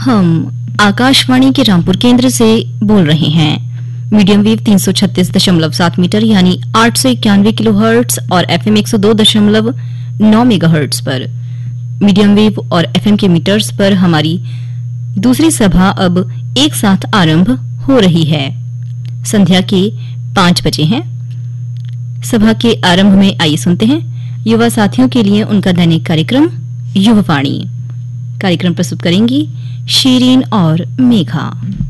हम आकाशवाणी के रामपुर केंद्र से बोल रहे हैं। मीडियम वेव 336.7 मीटर यानी 891 किलोहर्ट्ज और एफएम 102.9 मेगाहर्ट्ज पर मीडियम वेव और एफएम के मीटर्स पर हमारी दूसरी सभा अब एक साथ आरंभ हो रही है। संध्या के 5 बजे हैं। सभा के आरंभ में आइए सुनते हैं युवा साथियों के लिए उनका दैनिक कार्यक्रम युवावाणी। कार्यक्रम प्रस्तुत करेंगी शीरीन और मेघा।